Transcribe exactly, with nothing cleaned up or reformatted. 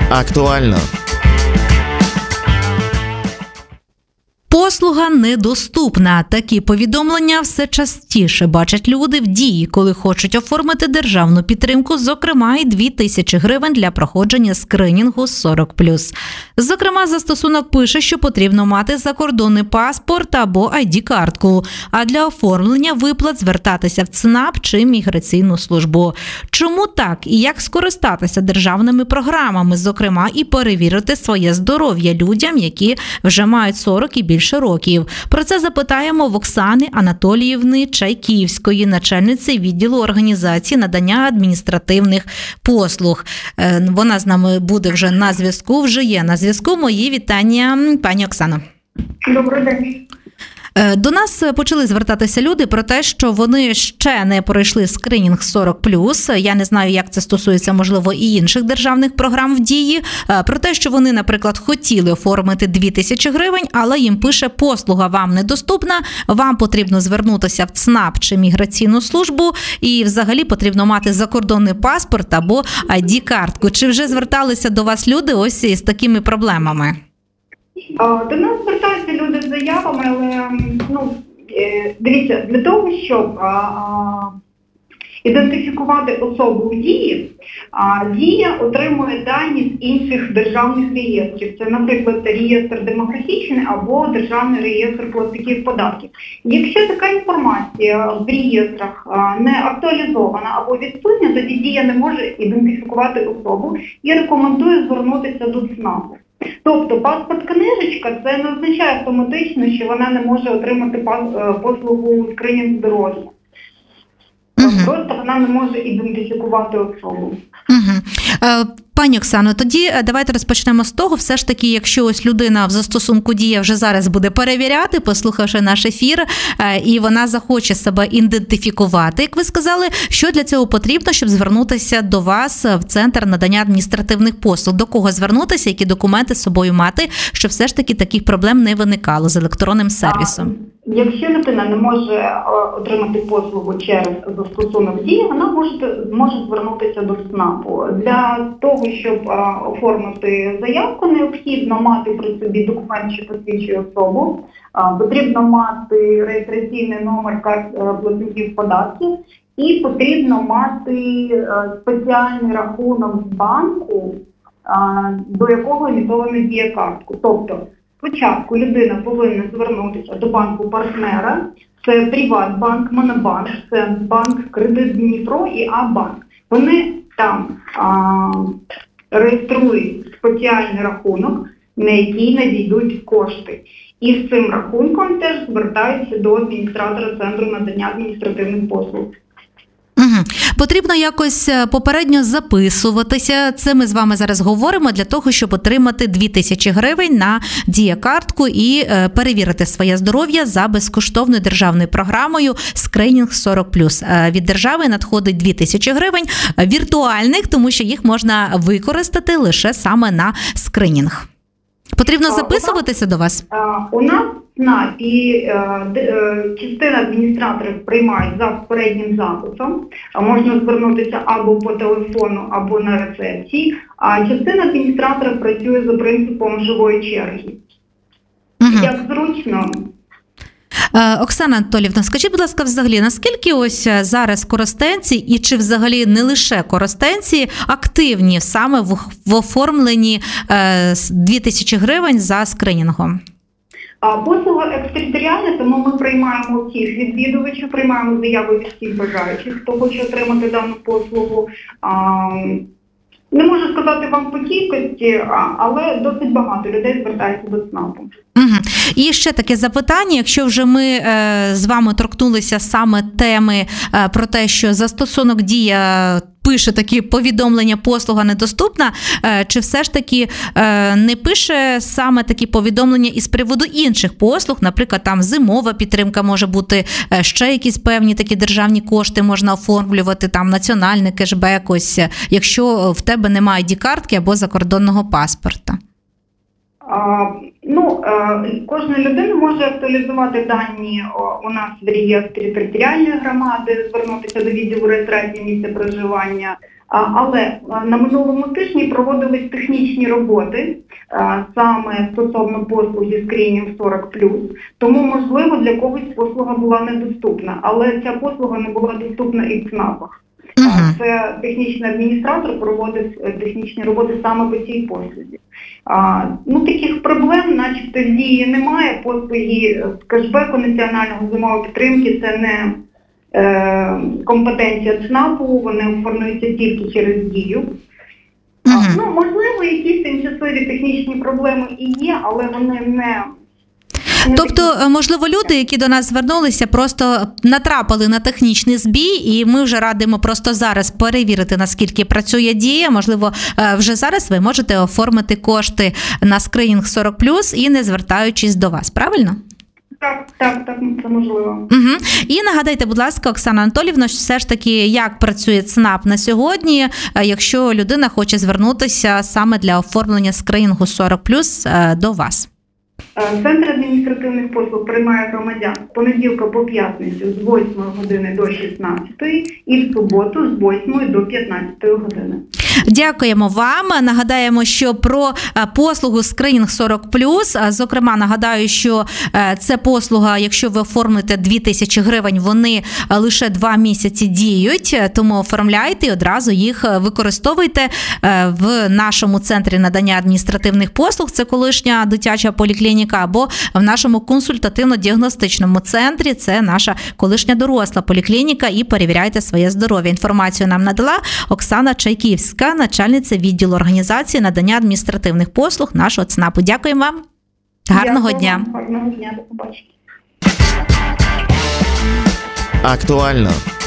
Актуально. Послуга недоступна. Такі повідомлення все частіше бачать люди в дії, коли хочуть оформити державну підтримку, зокрема і дві тисячі гривень для проходження скринінгу сорок плюс. Зокрема, застосунок пише, що потрібно мати закордонний паспорт або ай ді-картку, а для оформлення виплат звертатися в ЦНАП чи міграційну службу. Чому так і як скористатися державними програмами, зокрема і перевірити своє здоров'я людям, які вже мають сорок і більше років. Про це запитаємо в Оксани Анатоліївни Чайківської, начальниці відділу організації надання адміністративних послуг. Вона з нами буде вже на зв'язку, вже є на зв'язку. Мої вітання, пані Оксано. Добрий день. До нас почали звертатися люди про те, що вони ще не пройшли скринінг сорок плюс. Я не знаю, як це стосується, можливо, і інших державних програм в дії. Про те, що вони, наприклад, хотіли оформити дві тисячі гривень, але їм пише, послуга вам недоступна, вам потрібно звернутися в ЦНАП чи міграційну службу, і взагалі потрібно мати закордонний паспорт або ай ді-картку. Чи вже зверталися до вас люди ось із такими проблемами? До нас звертаються люди з заявами, але ну, дивіться, для того, щоб а, а, ідентифікувати особу в дії, а, дія отримує дані з інших державних реєстрів. Це, наприклад, реєстр демографічний або державний реєстр платників податків. Якщо така інформація в реєстрах а, не актуалізована або відсутня, тоді дія не може ідентифікувати особу і рекомендує звернутися до ЦНАПу. Тобто паспорт-книжечка – це не означає автоматично, що вона не може отримати послугу скринінг здоров'я. Uh-huh. Просто вона не може ідентифікувати особу. Uh-huh. Пані Оксано, тоді давайте розпочнемо з того, все ж таки, якщо ось людина в застосунку «Дія» вже зараз буде перевіряти, послухавши наш ефір, і вона захоче себе ідентифікувати, як ви сказали, що для цього потрібно, щоб звернутися до вас в Центр надання адміністративних послуг? До кого звернутися, які документи з собою мати, щоб все ж таки таких проблем не виникало з електронним сервісом? Якщо людина не може отримати послугу через застосунок «Дія», вона може, може звернутися до ЦНАПу. Для того, щоб а, оформити заявку, необхідно мати при собі документ, що посвідчує особу, а, потрібно мати реєстраційний номер платників податків і потрібно мати а, спеціальний рахунок з банку, а, до якого емітована дія-картку. Тобто, спочатку людина повинна звернутися до банку-партнера, це Приватбанк, Монобанк, Центбанк, Кредит Дніпро і А-банк. Вони там а, реєструють спеціальний рахунок, на який надійдуть кошти. І з цим рахунком теж звертаються до адміністратора Центру надання адміністративних послуг. Угу. Потрібно якось попередньо записуватися. Це ми з вами зараз говоримо для того, щоб отримати дві тисячі гривень на дія-картку і е, перевірити своє здоров'я за безкоштовною державною програмою скринінг сорок плюс. Е, від держави надходить дві тисячі гривень віртуальних, тому що їх можна використати лише саме на скринінг. Потрібно записуватися до вас? У нас ЦНАП і частина адміністраторів приймають за попереднім записом. Можна звернутися або по телефону, або на рецепції. А частина адміністраторів працює за принципом живої черги. Угу. Як зручно. Оксана Анатоліївна, скажіть, будь ласка, взагалі, наскільки ось зараз коростенці, і чи взагалі не лише коростенці, активні саме в, в оформленні е, дві тисячі гривень за скринінгом? Послуга екстериторіальна, тому ми приймаємо всіх відвідувачів, приймаємо заяви від всіх бажаючих, хто хоче отримати дану послугу. Не можу сказати вам по кількості, але досить багато людей звертається до ЦНАПу. Угу. І ще таке запитання, якщо вже ми е, з вами торкнулися саме теми е, про те, що застосунок «Дія» пише такі повідомлення «послуга недоступна», е, чи все ж таки е, не пише саме такі повідомлення із приводу інших послуг, наприклад, там зимова підтримка може бути, е, ще якісь певні такі державні кошти можна оформлювати, там національний кешбек, ось, якщо в тебе немає ай ді-картки або закордонного паспорта? А, ну, кожна людина може актуалізувати дані у нас в реєстрі територіальної громади, звернутися до відділу реєстрації місця проживання, А, Але а, на минулому тижні проводились технічні роботи а, саме стосовно послуги скринінг сорок плюс, тому, можливо, для когось послуга була недоступна, але ця послуга не була доступна і в ЦНАПах. Угу. Це технічний адміністратор проводив е, технічні роботи саме по цій послузі. А, ну, таких проблем, начебто, в дії немає. Послуги з кешбеку національного зимової підтримки – це не е, компетенція ЦНАПу, вони оформлюються тільки через дію. А, Угу. ну, можливо, якісь тимчасові технічні проблеми і є, але вони не... Тобто, можливо, люди, які до нас звернулися, просто натрапили на технічний збій, і ми вже радимо просто зараз перевірити, наскільки працює дія. Можливо, вже зараз ви можете оформити кошти на скринінг сорок плюс і не звертаючись до вас, правильно? Так, так, так, це можливо. Угу. І нагадайте, будь ласка, Оксана Анатоліївна, все ж таки, як працює ЦНАП на сьогодні, якщо людина хоче звернутися саме для оформлення скринінгу сорок плюс до вас? Центр адміністративних послуг приймає громадян з понеділка по п'ятницю з восьмої години до шістнадцятої і в суботу з восьмої до п'ятнадцятої години. Дякуємо вам. Нагадаємо, що про послугу скринінг сорок плюс, зокрема, нагадаю, що це послуга, якщо ви оформите дві тисячі гривень, вони лише два місяці діють, тому оформляйте і одразу їх використовуйте в нашому центрі надання адміністративних послуг, це колишня дитяча поліклініка, або в нашому консультативно-діагностичному центрі, це наша колишня доросла поліклініка, і перевіряйте своє здоров'я. Інформацію нам надала Оксана Чайківська, начальниця відділу організації надання адміністративних послуг нашого ЦНАПу. Дякуємо вам. Гарного Дякую дня. вам. Гарного дня, до побачення. Актуально